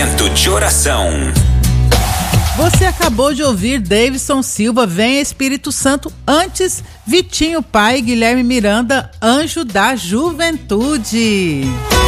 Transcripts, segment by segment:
Momento de oração. Você acabou de ouvir Davidson Silva, Vem Espírito Santo. Antes, Vitinho Pai, Guilherme Miranda, Anjo da Juventude.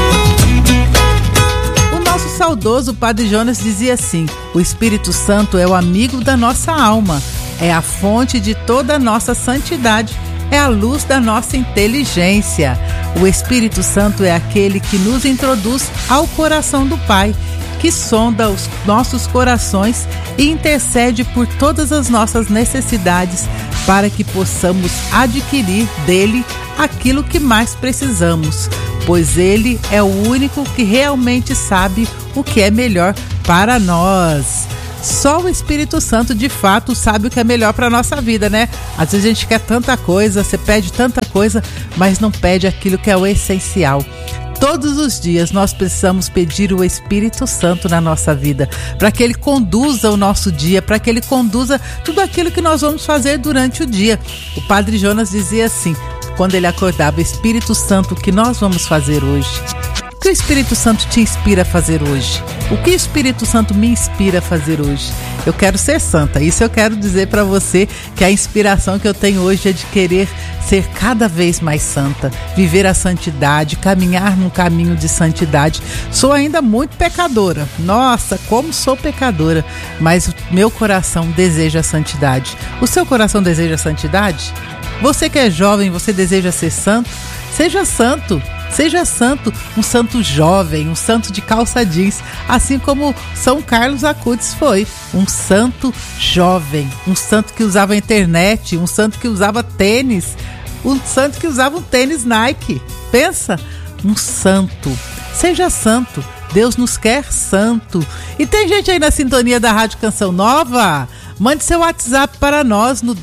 O nosso saudoso Padre Jonas dizia assim: o Espírito Santo é o amigo da nossa alma, é a fonte de toda a nossa santidade, é a luz da nossa inteligência. O Espírito Santo é aquele que nos introduz ao coração do Pai, que sonda os nossos corações e intercede por todas as nossas necessidades para que possamos adquirir dele aquilo que mais precisamos, pois ele é o único que realmente sabe o que é melhor para nós. Só o Espírito Santo de fato sabe o que é melhor para a nossa vida, né? Às vezes a gente quer tanta coisa, você pede tanta coisa, mas não pede aquilo que é o essencial. Todos os dias nós precisamos pedir o Espírito Santo na nossa vida, para que ele conduza o nosso dia, para que ele conduza tudo aquilo que nós vamos fazer durante o dia. O Padre Jonas dizia assim, quando ele acordava: Espírito Santo, o que nós vamos fazer hoje? O que o Espírito Santo te inspira a fazer hoje? O que o Espírito Santo me inspira a fazer hoje? Eu quero ser santa, isso eu quero dizer para você, que a inspiração que eu tenho hoje é de querer ser cada vez mais santa, viver a santidade, caminhar num caminho de santidade. Sou ainda muito pecadora, nossa, como sou pecadora, mas o meu coração deseja a santidade. O seu coração deseja a santidade? Você que é jovem, você deseja ser santo? Seja santo. Seja santo, um santo jovem, um santo de calça jeans, assim como São Carlos Acutis foi, um santo jovem, um santo que usava a internet, um santo que usava tênis, um santo que usava um tênis Nike. Pensa, um santo. Seja santo, Deus nos quer santo. E tem gente aí na sintonia da Rádio Canção Nova? Mande seu WhatsApp para nós no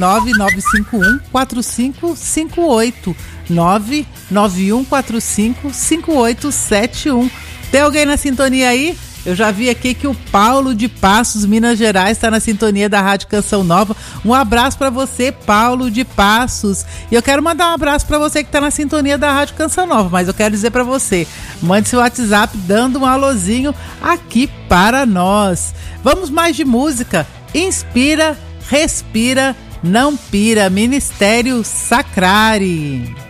12999514558, 991455871. Tem alguém na sintonia aí? Eu já vi aqui que o Paulo de Passos, Minas Gerais, está na sintonia da Rádio Canção Nova. Um abraço para você, Paulo de Passos. E eu quero mandar um abraço para você que está na sintonia da Rádio Canção Nova, mas eu quero dizer para você, mande seu WhatsApp dando um alôzinho aqui para nós. Vamos mais de música. Inspira, respira, não pira. Ministério Sacrari.